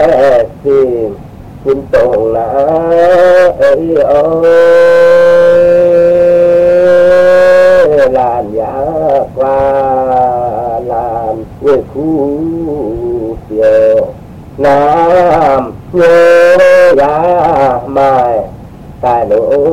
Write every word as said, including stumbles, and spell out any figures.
xin xin tồn là ấy ơi làn giá qua làm người khu phiêu nam nhớ giá mai tài lỗ